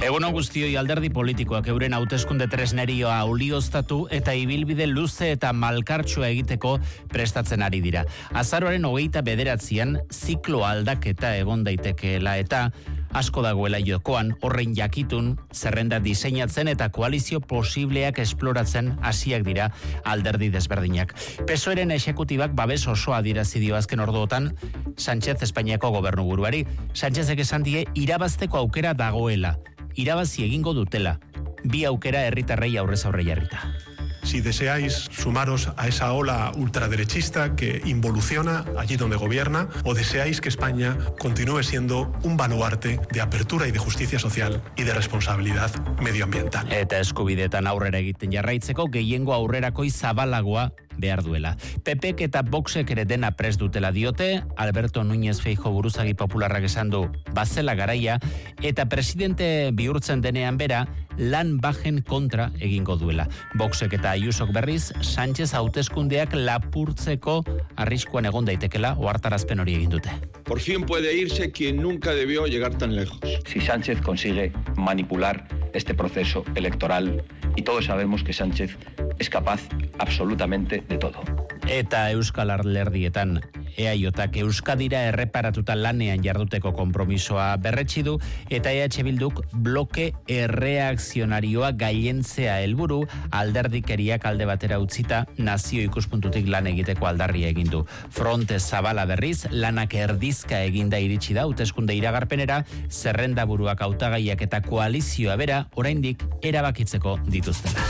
Egun guztioi alderdi politikoak euren hauteskunde tresnerioa olioztatu eta ibilbide luze eta malkartsua egiteko prestatzen ari dira. Azaroaren 29an ziklo aldaketa egon daitekeela eta asko dagoela jokoan, horren jakitun, zerrenda diseinatzen eta koalizio posibleak esploratzen hasiak dira alderdi desberdinak. PSOEren exekutibak babes osoa adierazi dio azken orduotan Sánchez Espainiako gobernuburuari. Sánchezek esan die irabazteko aukera dagoela. Irabazi egingo dutela. Bi aukera herritarrei aurrez aurre jarrita. Si deseáis sumaros a esa ola ultraderechista que involuciona allí donde gobierna, o deseáis que España continúe siendo un baluarte de apertura y de justicia social y de responsabilidad medioambiental. Eta eskubidetan aurrera egiten jarraitzeko gehiengo aurrerakoi zabalagoa behar duela. PPek eta Voxek ere dena prest dutela diote, Alberto Núñez Feijóo buruzagi popularrak esan du bazela garaia, eta presidente bihurtzen denean bera, lan bajen kontra egingo duela. Voxek eta Ayusok berriz, Sánchez hauteskundeak lapurtzeko arriskuan egon daitekela ohartarazpen hori egin dute. Por fin puede irse quien nunca debió llegar tan lejos. Si Sánchez consigue manipular este proceso electoral, y todos sabemos que Sánchez es capaz absolutamente de todo. Eta Euskal Alderdietan EAJak Euskadira erreparatuta lanean jarduteko konpromisoa berretsi du eta EH Bilduk bloke erreakzionarioa gailentzea helburu alderdikeriak alde batera utzita nazio ikuspuntutik lan egiteko aldarria egin du. Fronte zabala berriz lanak erdizka eginda iritsi da hauteskunde iragarpenera, zerrendaburuak hautagaiak eta koalizioa bera oraindik erabakitzeko dituztela.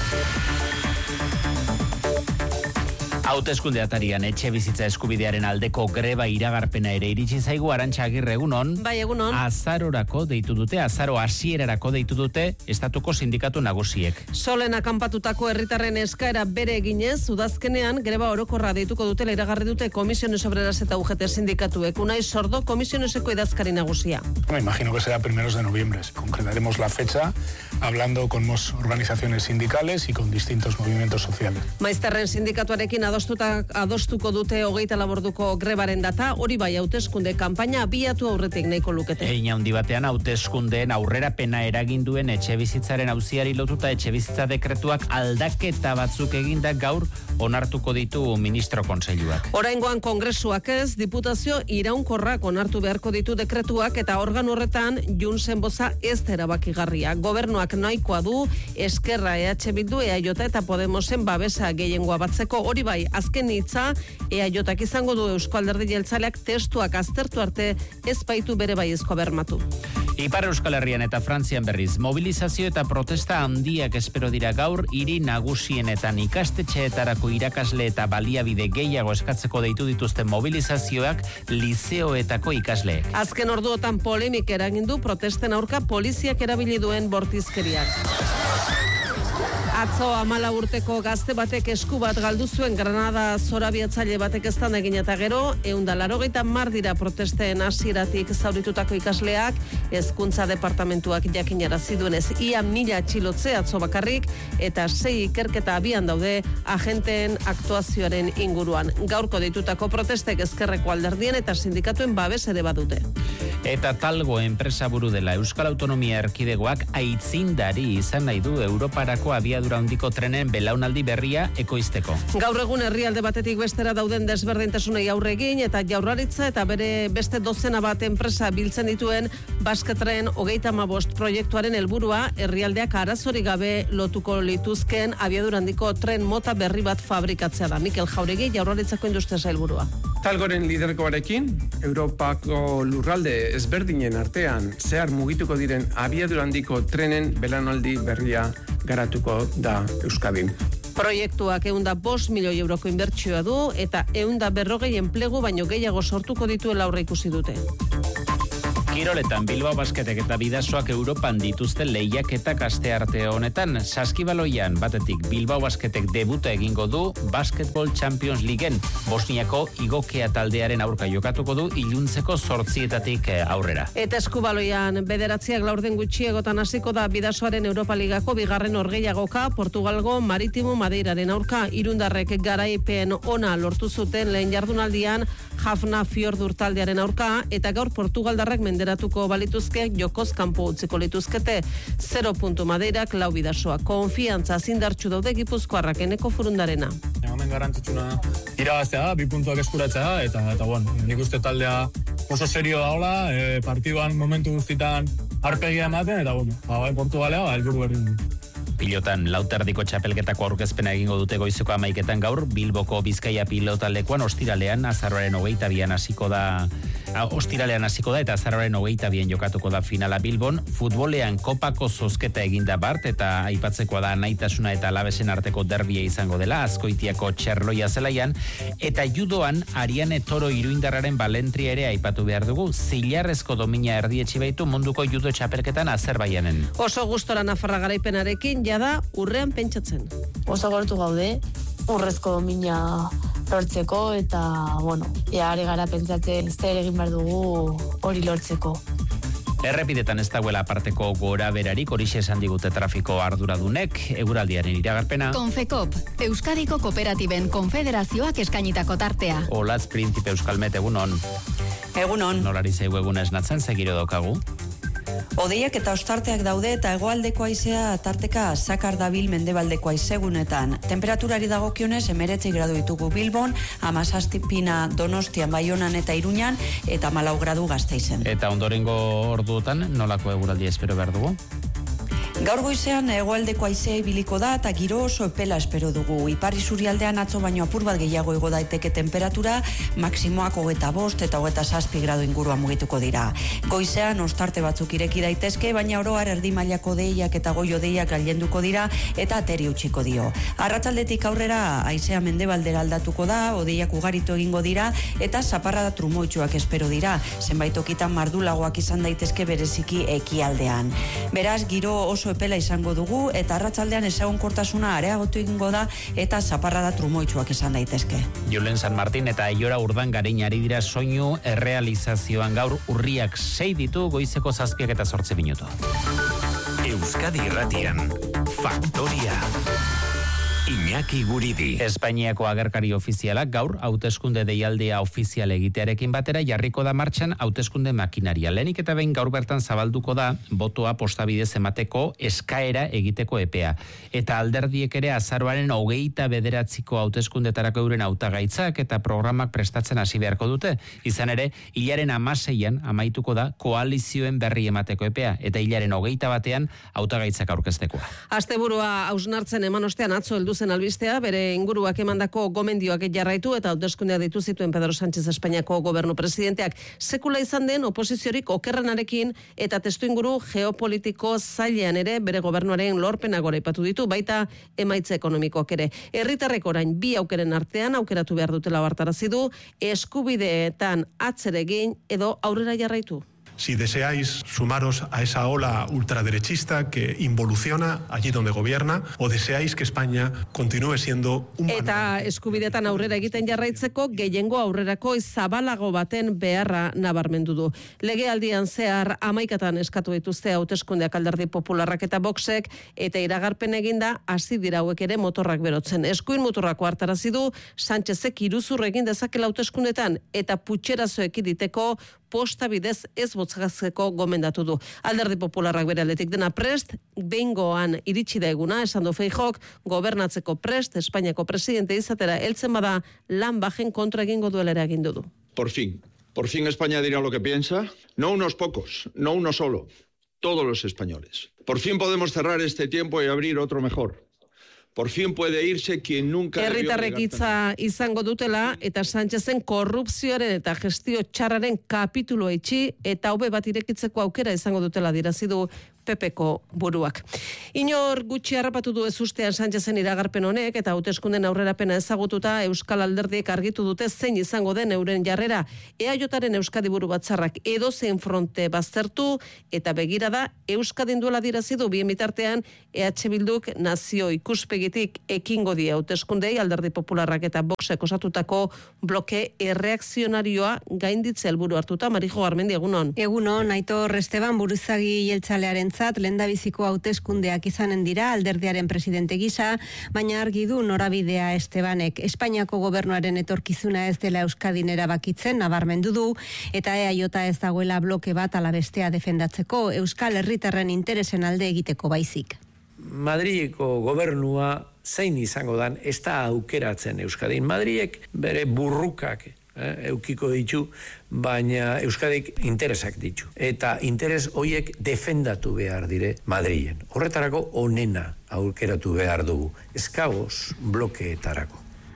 Hauteskunde atarian etxe bizitza eskubidearen aldeko greba iragarpena ere iritsi zaigu. Arantxa Agirre, egunon. Bai, egunon. Azarorako deitu dute, azaro hasierarako deitu dute estatuko sindikatu nagusiek. Solen akanpatutako herritarren eskaera bere eginez, udazkenean greba orokorra deituko dutela iragarri dute Comisiones Obreras eta UGT sindikatuek. Unai Sordo, Comisioneseko idazkari nagusia. Me imagino que será primeros de noviembre. Concretaremos la fecha hablando con organizaciones sindicales y con distintos movimientos sociales. Maizterren sindikatuarekin adostuko dute 24 orduko grebaren data, hori bai hauteskunde kanpaina abiatu aurretik nahiko lukete. Hein handi batean hauteskundeen aurrerapena eragin duen etxe bizitzaren auziari lotuta etxe bizitza dekretuak aldaketa batzuk eginda gaur onartuko ditu ministro kontseiluak. Oraingoan kongresuak ez, diputazio iraunkorrak onartu beharko ditu dekretuak eta organo horretan Junsen boza ez da erabakigarria. Gobernuak nahikoa du Eskerra, EH Bildu, EAJ eta Podemosen babesa gehiengoa batzeko, hori bai azken hitza EAJak izango du. Eusko Alderdi Jeltzaleak testuak aztertu arte ez baitu bere baiezkoa bermatu. Ipar Euskal Herrian eta Frantzian berriz mobilizazio eta protesta handiak espero dira gaur hiri nagusienetan ikastetxeetarako irakasle eta baliabide gehiago eskatzeko deitu dituzten mobilizazioak lizeoetako ikasleek. Azken orduotan polemik eragin du protesten aurka poliziak erabili duen bortizkeriak. Atzo 14 urteko gazte batek esku bat galdu zuen Granada zorabiatzaile batek eztanda egin eta gero 180 dira protesten hasieratik zauritutako ikasleak. Hezkuntza departamentuak jakinarazi duenez ia 1000 atxilotze atzo bakarrik eta 6 ikerketa abian daude agenteen aktuazioaren inguruan. Gaurko deitutako protestek ezkerreko alderdien eta sindikatuen babes ere badute. Eta Talgo enpresaburu dela Euskal Autonomia Erkidegoak aitzindari izan nahi du Europarako abiadura handiko trenen belaunaldi berria ekoizteko. Gaur egun herrialde batetik bestera dauden desberdintasunei aurre egin eta Jaurlaritza eta bere beste dozena bat enpresa biltzen dituen Basque Tren 35 proiektuaren helburua herrialdeak arazorik gabe lotuko lituzken abiadura handiko tren mota berri bat fabrikatzea da. Mikel Jauregi, Jaurlaritzako industria sailburua. Talgoren lidergoarekin, Europako lurralde ezberdinen artean zehar mugituko diren abiadura handiko trenen belaunaldi berria garatuko da Euskadin. Proiektuak 105 milioi euroko inbertsioa du eta 140 enplegu baino gehiago sortuko dituela aurreikusi dute. Kiroletan Bilbao Basketek eta Bidasoak Europan dituzten lehiaketak astearte honetan. Saskibaloian batetik Bilbao Basketek debuta egingo du Basketball Champions Leagueen. Bosniako Igokea taldearen aurka jokatuko du iluntzeko 8 aurrera. Eta eskubaloian 9 laurden gutxiegotan hasiko da Bidasoaren Europa Ligako bigarren orgeiagoka Portugalgo Maritimo Madeiraren aurka. Irundarrek garaipen ona lortu zuten lehen jardunaldian Hafna Fjordur taldearen aurka eta gaur Portugaldarrak alderatuko balituzke, jokoz kanpo utziko lituzkete. 0 puntu Madeirak, 4 Bidasoa. Konfiantza zindartxu daude Gipuzkoarrak Eneko Furundarena. Hemen garrantzitsuna irabaztea, 2 puntuak eskuratzea, eta bueno, nik uste taldea oso serio daola, partiduan momentu guztitan arpegia ematen, eta bueno, Portugalea, helburu berdin. Pilotan lauterdiko txapelketako aurkezpena egingo dute goizeko 11etan gaur, Bilboko Bizkaia pilotalekuan ostiralean azaroaren 22an hasiko da eta azaroaren 22an jokatuko da finala Bilbon. Futbolean kopako zozketa eginda bart eta aipatzekoa da Naitasuna eta Alabesen arteko derbia izango dela Azkoitiako Txerloia zelaian, eta judoan Ariane Toro Iruindarraren balentria ere aipatu behar dugu. Zilarrezko domina erdietsi baitu munduko judo txapelketan Azerbaijanen. Oso gustora Nafarra garaipenarekin jada urrean pentsatzen. Oso gortu gaude, urrezko domina lortzeko, eta, bueno, ari gara pentsatzen zer egin behar dugu hori lortzeko. Errepidetan ez dagoela aparteko gora berarik, horixe esan digute trafiko arduradunek, eguraldiaren iragarpena. Konfekop, Euskadiko Kooperatiben Konfederazioak eskainitako tartea. Olatz Prinzipe Euskalmet, egunon. Egunon. Nolari zaigu eguna esnatzen, segiro daukagu. Odeiak eta ostarteak daude eta hegoaldeko haizea tarteka zakar dabil mendebaldeko haizegunetan. Temperaturari dagokionez 19 gradu ditugu Bilbon, 17 Donostian, Baionan eta Iruñan, eta 14 gradu Gasteizen. Eta ondorengo orduotan nolako eguraldia espero behar dugu? Gaur goizean hegoaldeko haizea ibiliko da eta giro oso epela espero dugu. Ipar isurialdean atzo baino apur bat gehiago igo daiteke temperatura, maksimoak 25 eta 27 gradu inguruan mugituko dira. Goizean ostarte batzuk ireki daitezke, baina oro har erdi mailako deiak eta goi hodeiak gailenduko dira eta ateri utziko dio. Arratsaldetik aurrera haizea mendebaldera aldatuko da, hodeiak ugaritu egingo dira eta zaparrada trumoitsuak espero dira. Zenbait tokitan mardulagoak izan daitezke bereziki ekialdean. Beraz, giro oso epela izango dugu eta arratsaldean ezegonkortasuna areagotu egingo da eta zaparrada trumoitsuak izan daitezke. Julen San Martin eta Aiora Urdangarin ari dira soinu errealizazioan gaur urriak 6 ditu goizeko 7 eta 8 minutu. Euskadi Irratian, Faktoria. Iñaki Guridi. Espainiako agerkari ofizialak gaur hauteskunde deialdea ofizial egitearekin batera jarriko da martxan hauteskunde makinaria. Lehenik eta behin gaur bertan zabalduko da botoa postabidez emateko eskaera egiteko epea. Eta alderdiek ere azaroaren 29ko hauteskundetarako euren hautagaitzak eta programak prestatzen hasi beharko dute. Izan ere, hilaren 16an amaituko da koalizioen berri emateko epea eta hilaren 21an hautagaitzak aurkeztekoa. Asteburua hausnartzen eman ostean atzo heldu zen albistea, bere inguruak emandako gomendioak jarraitu eta hauteskundea ditu zituen Pedro Sánchez Espainiako gobernu presidenteak. Sekula izan den oposiziorik okerrenarekin eta testuinguru geopolitiko zailean ere bere gobernuaren lorpena goraipatu ditu, baita emaitza ekonomikoak ere. Herritarrek orain 2 aukeren artean aukeratu behar dutela ohartarazi du, eskubideetan atzera egin edo aurrera jarraitu. Si deseáis sumaros a esa ola ultraderechista que involuciona allí donde gobierna, o deseáis que España continúe siendo un... Eta eskubidetan aurrera egiten jarraitzeko gehiengo aurrerako zabalago baten beharra nabarmendu du. Legealdian zehar 11 eskatu dituzte hauteskundeak Alderdi Popularrak eta Voxek, eta iragarpen eginda hasi dira hauek ere motorrak berotzen. Eskuin muturrako hartarazi du Sánchezek iruzur egin dezakela hauteskundetan eta putxerazoek iditeko posta bidez ez botzagatzeko gomendatu du. Alderdi Popularrak bere aldetik dena prest, behingoan iritsi da eguna, esan du Feijóok, gobernatzeko prest, Espainiako presidente izatera heltzen bada lan bajen kontra egingo duela agindu du. Por fin España dirá lo que piensa, no unos pocos, no uno solo, todos los españoles. Por fin podemos cerrar este tiempo y abrir otro mejor. Por fin puede irse quien nunca... Herritarrek hitza izango dutela eta Sánchezen korrupzioaren eta gestio txarraren kapituloa itxi eta hobe bat irekitzeko aukera izango dutela dirazi du PPko buruak. Inor gutxi harrapatu du ez ustean Sánchezen iragarpen honek eta hauteskunden aurrerapena ezagututa Euskal Alderdiek argitu dute zein izango den euren jarrera. EAJaren Euskadi buru batzarrak edozein fronte baztertu eta begirada Euskadin duela dirazi du bien bitartean EH Bilduk nazio ikuspegitik ekingo die hauteskundei Alderdi Popularrak eta Voxek osatutako bloke erreakzionarioa gainditze helburu hartuta. Marijo Garmendi, egunon. Egunon, Aitor Esteban buruzagi jeltzalearen berentzat lehendabiziko hauteskundeak izanen dira alderdiaren presidente gisa, baina argi du norabidea Estebanek. Espainiako gobernuaren etorkizuna ez dela Euskadin erabakitzen nabarmendu du, eta EAJ ez dagoela bloke bat ala bestea defendatzeko, Euskal Herritarren interesen alde egiteko baizik. Madrileko gobernua zein izango dan ez da aukeratzen Euskadin. Madrilek bere burrukak eukiko ditu, baina Euskadik interesak ditu. Eta interes hoiek defendatu behar dire Madrilen. Horretarako onena aukeratu behar dugu. Eskagoz blokeetarako.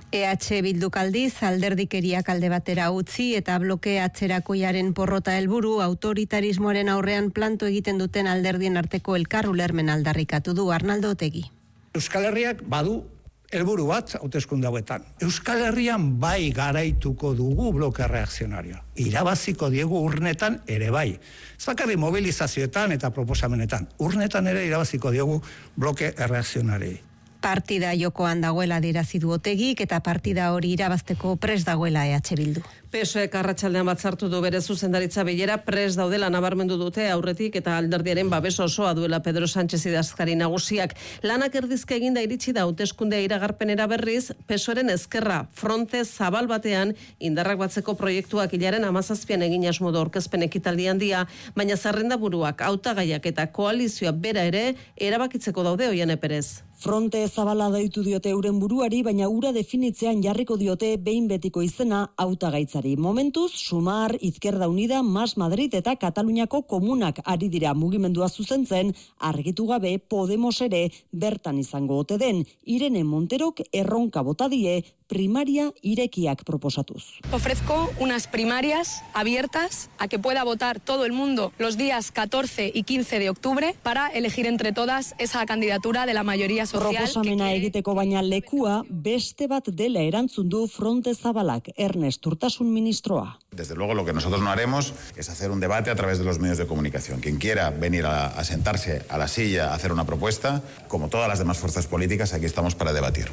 EH Bilduk aldiz alderdikeriak alde batera utzi eta bloke atzerakoiaren porrota helburu autoritarismoaren aurrean planto egiten duten alderdien arteko elkarrulermen aldarrikatu du Arnaldo Otegi. Euskal Herriak badu helburu bat hauteskunde hauetan. Euskal Herrian bai garaituko dugu bloke reakzionarioa. Irabaziko diegu urnetan ere bai. Ez bakarrik mobilizazioetan eta proposamenetan. Urnetan ere irabaziko diegu bloke reakzionariei. Partida jokoan dagoela adierazi du Otegik eta partida hori irabazteko prest dagoela EH Bildu. PSOEk arratsaldean batzartu du bere zuzendaritza bilera prest daudela nabarmendu dute aurretik eta alderdiaren babes osoa duela Pedro Sánchez idazkari nagusiak. Lanak erdizka eginda iritsi da hauteskundea iragarpenera berriz, PSOEren ezkerra fronte zabal batean indarrak batzeko proiektuak hilaren 17an egin asmo du aurkezpen ekitaldi handia, baina zerrendaburuak, hautagaiak eta koalizioa bera ere erabakitzeko daude Oiane Perez. Fronte zabala deitu diote euren buruari, baina ura definitzean jarriko diote behin betiko izena hautagaitzari. Momentuz, Sumar, Izquierda Unida, Mas Madrid eta Kataluniako komunak ari dira mugimendua zuzentzen, argitu gabe Podemos ere bertan izango ote den. Irene Monterok erronka bota die primaria irekiak proposatuz. Ofrezco unas primarias abiertas a que pueda votar todo el mundo los días 14 y 15 de octubre para elegir entre todas esa candidatura de la mayoría social. Proposamena egiteko baina lekua beste bat dela erantzun du Fronte Zabalak, Ernest Urtasun ministroa. Desde luego lo que nosotros no haremos es hacer un debate a través de los medios de comunicación. Quien quiera venir a sentarse a la silla a hacer una propuesta, como todas las demás fuerzas políticas, aquí estamos para debatir.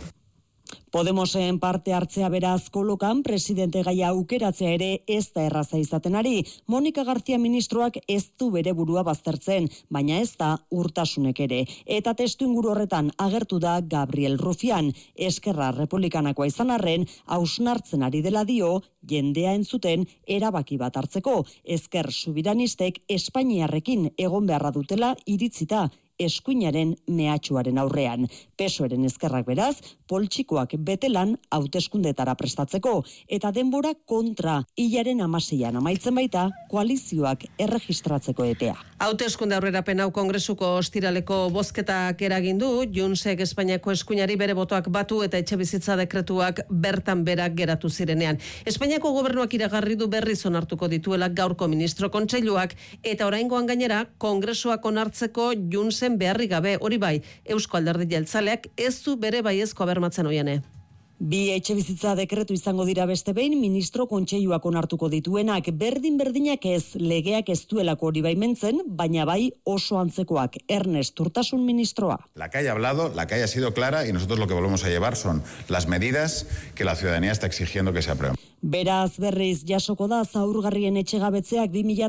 Podemosen parte hartzea beraz kolokan, presidente gaia aukeratzea ere ez da erraza izaten ari. Monika García ministroak ez du bere burua baztertzen, baina ez da Urtasunek ere. Eta testu inguru horretan agertu da Gabriel Rufián, Eskerra Republikanakoa izan arren, hausnartzen ari dela dio, jendea entzuten erabaki bat hartzeko. Ezker Subiranistek Espainiarrekin egon beharra dutela iritzita, eskuinaren mehatxuaren aurrean. PSOEren ezkerrak beraz, poltsikoak betelan hauteskundetara prestatzeko, eta denbora kontra hilaren 16an amaitzen baita koalizioak erregistratzeko epea. Hauteskunde aurrerapen hau Kongresuko ostiraleko bozketak eragin du, Juntsek Espainiako eskuinari bere botoak batu eta etxebizitza dekretuak bertan berak geratu zirenean. Espainiako gobernuak iragarri du berriz onartuko dituela gaurko ministro kontseiluak eta oraingoan gainera Kongresuak onartzeko Juntsen beharrik gabe, hori bai, Eusko Alderdi Jeltzaleak ez du bere baiezkoa bermatzen Oiane. Bi etxebizitza dekretu izango dira beste behin ministro kontseiluak onartuko dituenak, berdinak ez, legeak ez duelako hori baimentzen, baina bai oso antzekoak. Ernest Urtasun ministroa. La que haya hablado, la que haya sido clara y nosotros lo que volvemos a llevar son las medidas que la ciudadanía está exigiendo que se aprueben. Beraz berriz jasoko da zaurgarrien etxegabetzeak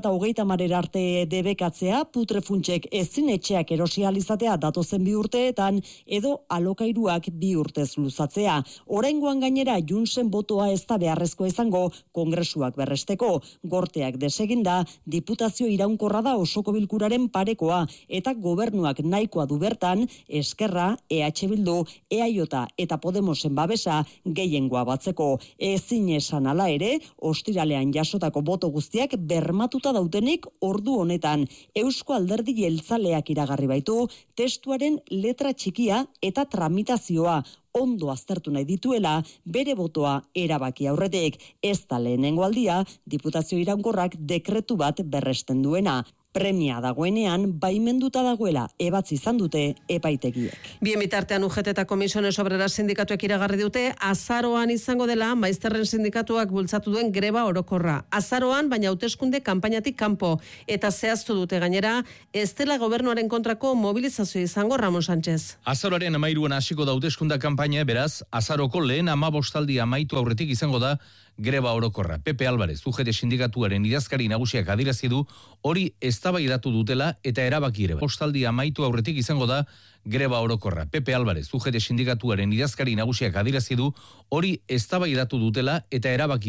2030 arte debekatzea, putrefuntsek ezin etxeak erosi ahal izatea datozen 2 urteetan edo alokairuak 2 urtez luzatzea. Oraingoan gainera Junsen botoa ez da beharrezko izango Kongresuak berresteko. Gorteak deseginda, diputazio iraunkorra da osoko bilkuraren parekoa eta gobernuak nahikoa du bertan, Eskerra, EH Bildu, EAJ eta Podemosen babesa gehiengoa batzeko. Ezin esan hala ere, ostiralean jasotako boto guztiak bermatuta dautenik ordu honetan. Eusko Alderdi Jeltzaleak iragarri baitu testuaren letra txikia eta tramitazioa ondo aztertu nahi dituela bere botoa erabaki aurretik. Ez da lehenengo aldia, diputazio iraunkorrak dekretu bat berresten duena. Premia dagoenean, baimenduta dagoela ebatzi izan dute epaitegiek. Bien bitartean UGT eta Comisiones Obreras sindikatuek iragarri dute, azaroan izango dela maizterren sindikatuak bultzatu duen greba orokorra. Azaroan, baina hauteskunde kanpainatik kanpo. Eta zehaztu dute gainera, ez dela gobernuaren kontrako mobilizazio izango Ramon Sánchez. Azaroaren 13an hasiko da hauteskunde kanpaina, beraz, azaroko lehen 15 amaitu aurretik izango da greba orokorra. Pepe Álvarez, UGT sindikatuaren idazkari nagusiak adierazi du hori eztabaidatu dutela eta erabaki ere. Postaldi amaitu aurretik izango da greba orokorra. Pepe Álvarez, UGT sindikatuaren idazkari nagusiak adierazi du hori eztabaidatu dutela eta erabaki